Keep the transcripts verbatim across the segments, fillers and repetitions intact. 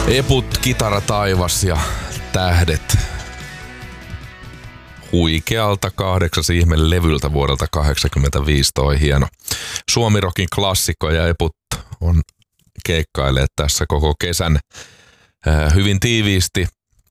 Eput, kitara, taivas ja tähdet. Huikealta kahdeksas ihme levyltä vuodelta kahdeksankymmentäviisi toi hieno Suomi-rockin klassikko, ja Eput on keikkailee tässä koko kesän äh, hyvin tiiviisti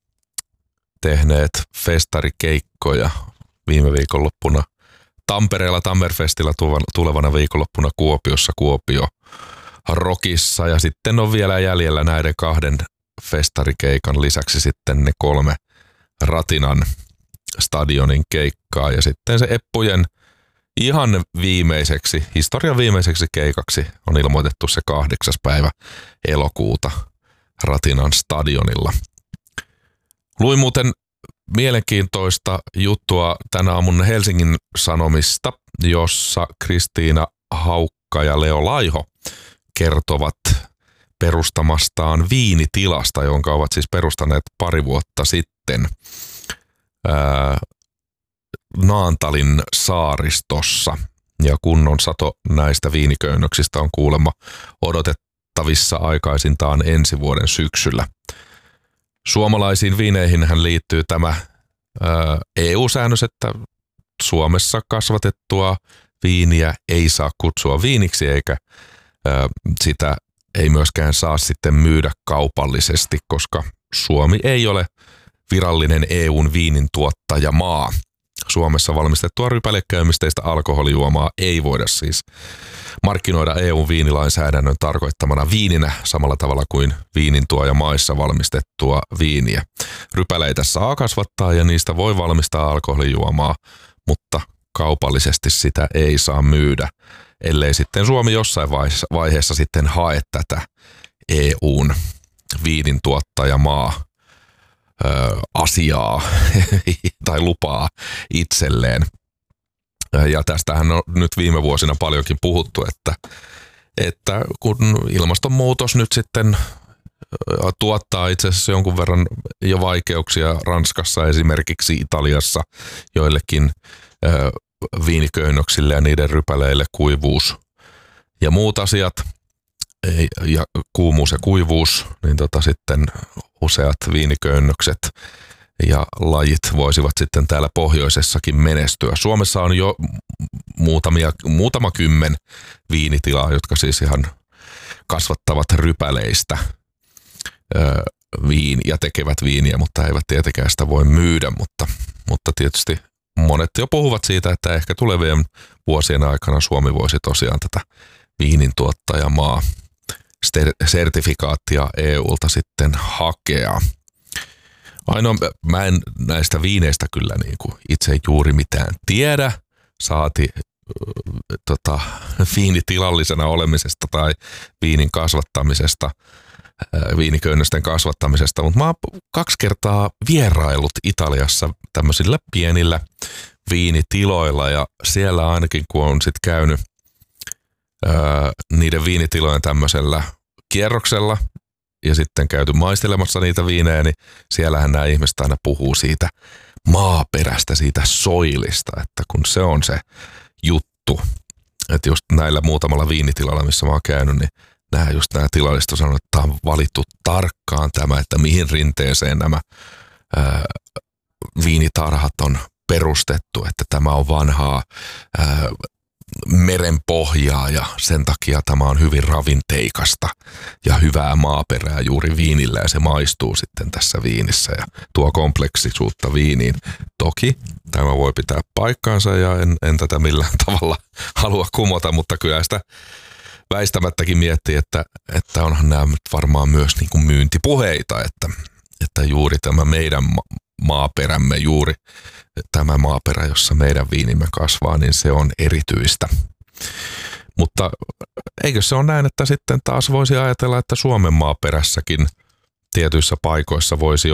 tehneet festarikeikkoja viime viikonloppuna Tampereella Tammerfestillä tulevana viikonloppuna Kuopiossa Kuopio Rockissa, ja sitten on vielä jäljellä näiden kahden festarikeikan lisäksi sitten ne kolme Ratinan stadionin keikkaa, ja sitten se Eppujen ihan viimeiseksi, historian viimeiseksi keikaksi on ilmoitettu se kahdeksas päivä elokuuta Ratinan stadionilla. Luin muuten mielenkiintoista juttua tänä aamun Helsingin Sanomista, jossa Kristiina Haukka ja Leo Laiho kertovat perustamastaan viinitilasta, jonka ovat siis perustaneet pari vuotta sitten ää, Naantalin saaristossa. Ja kunnon sato näistä viiniköynnöksistä on kuulemma odotettavissa aikaisintaan ensi vuoden syksyllä. Suomalaisiin viineihinhän liittyy tämä ää, E U-säännös, että Suomessa kasvatettua viiniä ei saa kutsua viiniksi, eikä ää, sitä ei myöskään saa sitten myydä kaupallisesti, koska Suomi ei ole virallinen E U:n viinin tuottajamaa. Suomessa valmistettua rypälekäymisteistä alkoholijuomaa ei voida siis markkinoida E U:n viinilainsäädännön tarkoittamana viininä samalla tavalla kuin viinintuojamaissa valmistettua viiniä. Rypäleitä saa kasvattaa ja niistä voi valmistaa alkoholijuomaa, mutta kaupallisesti sitä ei saa myydä, ellei sitten Suomi jossain vaiheessa, vaiheessa sitten hae tätä E U:n viinintuottajamaa ö, asiaa tai lupaa itselleen. Ja tästähän on nyt viime vuosina paljonkin puhuttu, että, että kun ilmastonmuutos nyt sitten tuottaa itse asiassa jonkun verran jo vaikeuksia Ranskassa, esimerkiksi Italiassa joillekin ö, viiniköynnöksille ja niiden rypäleille kuivuus ja muut asiat, ja kuumuus ja kuivuus, niin tota sitten useat viiniköynnökset ja lajit voisivat sitten täällä pohjoisessakin menestyä. Suomessa on jo muutamia, muutama kymmen viinitilaa, jotka siis ihan kasvattavat rypäleistä ö, viin ja tekevät viiniä, mutta eivät tietenkään sitä voi myydä, mutta, mutta tietysti monet jo puhuvat siitä, että ehkä tulevien vuosien aikana Suomi voisi tosiaan tätä viinintuottajamaa sertifikaattia E U:lta sitten hakea. Ainoa, mä en näistä viineistä kyllä niin kuin itse juuri mitään tiedä, saati äh, tota, viinitilallisena olemisesta tai viinin kasvattamisesta, äh, viiniköynnösten kasvattamisesta, mutta mä oon kaksi kertaa vierailut Italiassa tämmöisillä pienillä viinitiloilla, ja siellä ainakin kun on sitten käynyt ää, niiden viinitilojen tämmöisellä kierroksella ja sitten käyty maistelemassa niitä viinejä, niin siellähän nämä ihmiset aina puhuu siitä maaperästä, siitä soilista, että kun se on se juttu, että just näillä muutamalla viinitilalla, missä mä oon käynyt, niin nämä just nämä tilalliset on sanonut, että tämä on valittu tarkkaan tämä, että mihin rinteeseen nämä ää, viinitarhat on perustettu, että tämä on vanhaa ää, merenpohjaa ja sen takia tämä on hyvin ravinteikasta ja hyvää maaperää juuri viinillä, ja se maistuu sitten tässä viinissä ja tuo kompleksisuutta viiniin. Toki tämä voi pitää paikkaansa ja en, en tätä millään tavalla halua kumota, mutta kyllä sitä väistämättäkin miettii, että, että onhan nämä varmaan myös niin kuin myyntipuheita, että, että juuri tämä meidän maaperämme, juuri tämä maaperä, jossa meidän viinimme kasvaa, niin se on erityistä. Mutta eikö se ole näin, että sitten taas voisi ajatella, että Suomen maaperässäkin tietyissä paikoissa voisi